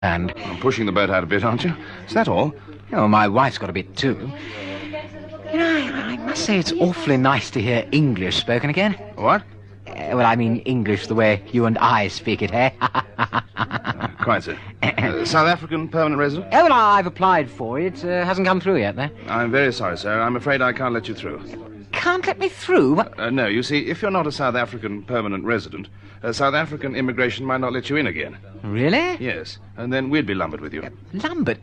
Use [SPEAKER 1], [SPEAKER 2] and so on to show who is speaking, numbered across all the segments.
[SPEAKER 1] And
[SPEAKER 2] I'm pushing the boat out a bit, aren't you? Is that all?
[SPEAKER 1] my wife's got a bit too. I must say it's awfully nice to hear English spoken again.
[SPEAKER 2] What?
[SPEAKER 1] I mean English the way you and I speak it, eh?
[SPEAKER 2] Quite so. South African permanent resident?
[SPEAKER 1] I've applied for it. Hasn't come through yet, though.
[SPEAKER 2] I'm very sorry, sir. I'm afraid I can't let you through.
[SPEAKER 1] Can't let me through?
[SPEAKER 2] No, you see, if you're not a South African permanent resident, South African immigration might not let you in again.
[SPEAKER 1] Really?
[SPEAKER 2] Yes, and then we'd be lumbered with you.
[SPEAKER 1] Lumbered?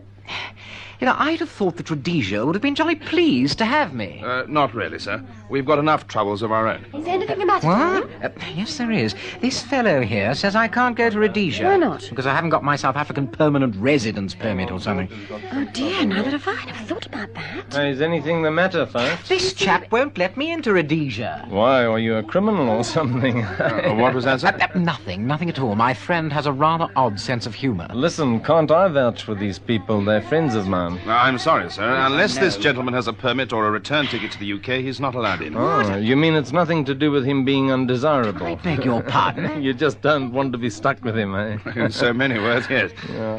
[SPEAKER 1] I'd have thought that Rhodesia would have been jolly pleased to have me.
[SPEAKER 2] Not really, sir. We've got enough troubles of our own.
[SPEAKER 3] Is there anything about
[SPEAKER 1] What?
[SPEAKER 3] it?
[SPEAKER 1] Yes, there is. This fellow here says I can't go to Rhodesia.
[SPEAKER 3] Why not?
[SPEAKER 1] Because I haven't got my South African permanent residence permit or something.
[SPEAKER 3] Oh, dear, neither have I. I never thought about that.
[SPEAKER 4] Is anything the matter, folks?
[SPEAKER 1] This chap won't let me into Rhodesia.
[SPEAKER 4] Why, are you a criminal or something?
[SPEAKER 2] What was that, sir?
[SPEAKER 1] Nothing at all. My friend has a rather odd sense of humour.
[SPEAKER 4] Listen, can't I vouch for these people? They're friends of mine.
[SPEAKER 2] I'm sorry, sir. Unless this gentleman has a permit or a return ticket to the UK, he's not allowed in.
[SPEAKER 4] Oh, you mean it's nothing to do with him being undesirable?
[SPEAKER 1] I beg your pardon?
[SPEAKER 4] You just don't want to be stuck with him, eh?
[SPEAKER 2] In so many words, yes.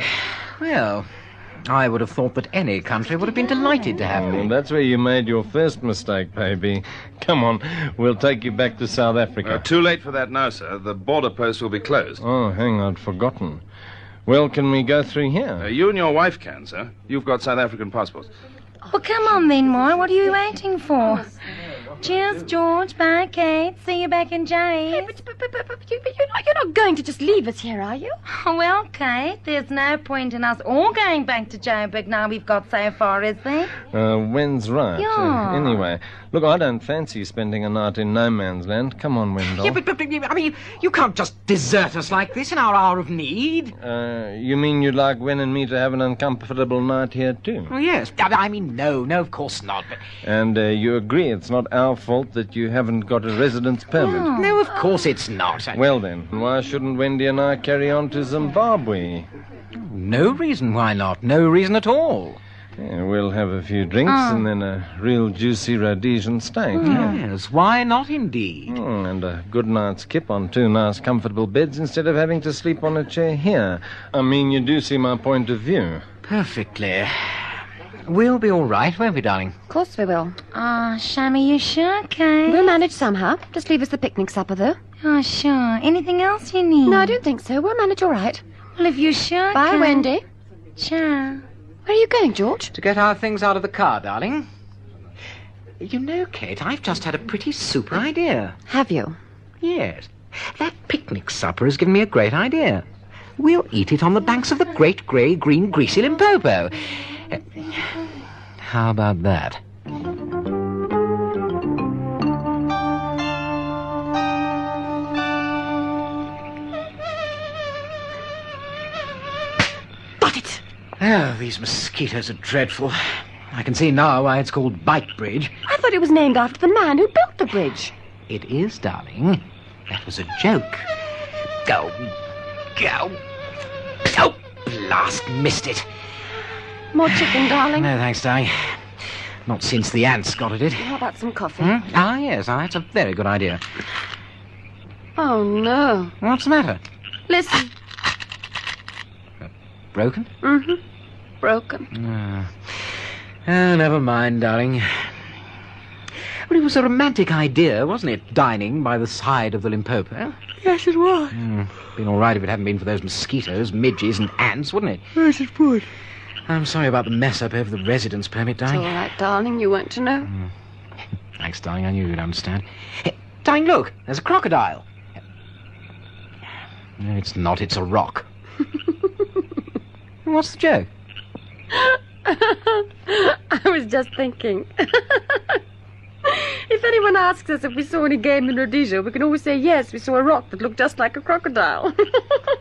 [SPEAKER 1] Well, I would have thought that any country would have been delighted to have
[SPEAKER 4] Well,
[SPEAKER 1] me.
[SPEAKER 4] that's where you made your first mistake, baby. Come on, we'll take you back to South Africa.
[SPEAKER 2] Too late for that now, sir. The border post will be closed.
[SPEAKER 4] Oh, hang on, I'd forgotten. Well, can we go through here?
[SPEAKER 2] You and your wife can, sir. You've got South African passports.
[SPEAKER 5] Well, come on then, Moy. What are you waiting for? Cheers, George. Bye, Kate. See you back in Jay's.
[SPEAKER 3] But you're not going to just leave us here, are you?
[SPEAKER 5] Oh, well, Kate, there's no point in us all going back to Joburg now we've got so far, is there?
[SPEAKER 4] Wen's right.
[SPEAKER 5] Yeah.
[SPEAKER 4] Anyway, look, I don't fancy spending a night in no man's land. Come on, Wendell.
[SPEAKER 1] Yeah, but I mean, you can't just desert us like this in our hour of need.
[SPEAKER 4] You mean you'd like Wen and me to have an uncomfortable night here, too?
[SPEAKER 1] Oh, yes. I mean, no, of course not. But
[SPEAKER 4] And you agree it's not our fault that you haven't got a residence permit?
[SPEAKER 1] no, of course it's not.
[SPEAKER 4] Well, then, why shouldn't Wendy and I carry on to Zimbabwe?
[SPEAKER 1] No reason why not. No reason at all.
[SPEAKER 4] Yeah, we'll have a few drinks and then a real juicy Rhodesian steak.
[SPEAKER 1] Yes, why not indeed?
[SPEAKER 4] And a good night's kip on two nice comfortable beds instead of having to sleep on a chair here. I mean, you do see my point of view.
[SPEAKER 1] Perfectly. We'll be all right, won't we, darling?
[SPEAKER 3] Of course we will.
[SPEAKER 5] Oh, Shammy, you sure, Kate?
[SPEAKER 3] We'll manage somehow. Just leave us the picnic supper, though.
[SPEAKER 5] Oh, sure. Anything else you need?
[SPEAKER 3] No, I don't think so. We'll manage all right.
[SPEAKER 5] Well, if you're sure,
[SPEAKER 3] Bye,
[SPEAKER 5] Kate.
[SPEAKER 3] Wendy.
[SPEAKER 5] Ciao.
[SPEAKER 3] Where are you going, George?
[SPEAKER 1] To get our things out of the car, darling. You know, Kate, I've just had a pretty super idea.
[SPEAKER 3] Have you?
[SPEAKER 1] Yes. That picnic supper has given me a great idea. We'll eat it on the banks of the great grey, green, greasy Limpopo. How about that?
[SPEAKER 3] Got it!
[SPEAKER 1] Oh, these mosquitoes are dreadful. I can see now why it's called Bike Bridge.
[SPEAKER 3] I thought it was named after the man who built the bridge.
[SPEAKER 1] It is, darling. That was a joke. Go. Oh, blast, missed it.
[SPEAKER 3] More chicken, darling.
[SPEAKER 1] No, thanks, darling. Not since the ants got at it.
[SPEAKER 3] How about some coffee?
[SPEAKER 1] Ah, yes, that's a very good idea.
[SPEAKER 3] Oh, no.
[SPEAKER 1] What's the matter?
[SPEAKER 3] Listen.
[SPEAKER 1] Broken?
[SPEAKER 3] Mm-hmm. Broken.
[SPEAKER 1] Oh, never mind, darling. Well, it was a romantic idea, wasn't it? Dining by the side of the Limpopo.
[SPEAKER 3] Yes, it was.
[SPEAKER 1] Been all right if it hadn't been for those mosquitoes, midges, and ants, wouldn't it?
[SPEAKER 3] Yes, it would.
[SPEAKER 1] I'm sorry about the mess up over the residence permit,
[SPEAKER 3] It's all
[SPEAKER 1] darling.
[SPEAKER 3] right, darling. You weren't to know.
[SPEAKER 1] Thanks, darling. I knew you'd understand. Hey, darling, look. There's a crocodile. No, it's not. It's a rock. What's the joke?
[SPEAKER 3] I was just thinking. If anyone asks us if we saw any game in Rhodesia, we can always say yes, we saw a rock that looked just like a crocodile.